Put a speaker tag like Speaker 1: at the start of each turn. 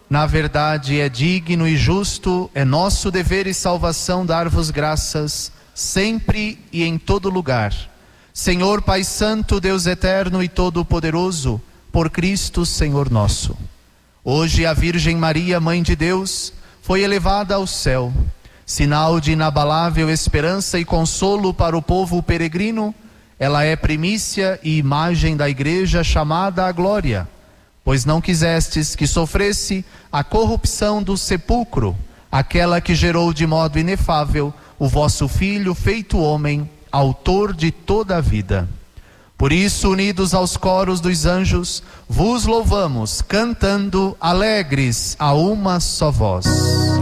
Speaker 1: Na verdade, é digno e justo, é nosso dever e salvação dar-vos graças, sempre e em todo lugar. Senhor Pai Santo, Deus eterno e todo-poderoso, por Cristo, Senhor nosso. Hoje a Virgem Maria, Mãe de Deus, foi elevada ao céu, sinal de inabalável esperança e consolo para o povo peregrino. Ela é primícia e imagem da Igreja chamada à glória, pois não quisestes que sofresse a corrupção do sepulcro, aquela que gerou de modo inefável o vosso Filho feito homem, autor de toda a vida. Por isso, unidos aos coros dos anjos, vos louvamos, cantando alegres a uma só voz.